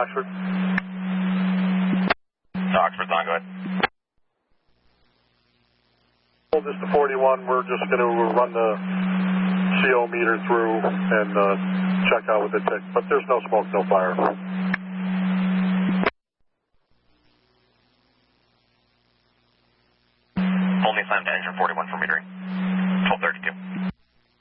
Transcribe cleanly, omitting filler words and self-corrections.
Oxford. Oxford's on, go ahead. This to 41, we're just going to run the CO meter through and check out with the tick, but there's no smoke, no fire. Only slammed to engine 41 for metering.